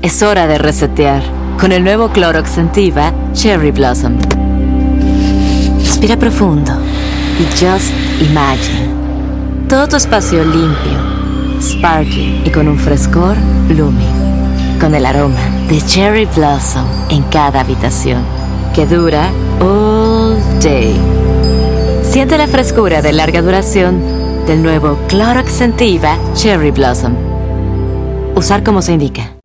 Es hora de resetear con el nuevo Clorox Scentiva Cherry Blossom. Respira profundo y just imagine. Todo tu espacio limpio, sparkling y con un frescor blooming. Con el aroma de Cherry Blossom en cada habitación, que dura all day. Siente la frescura de larga duración del nuevo Clorox Scentiva Cherry Blossom. Usar como se indica.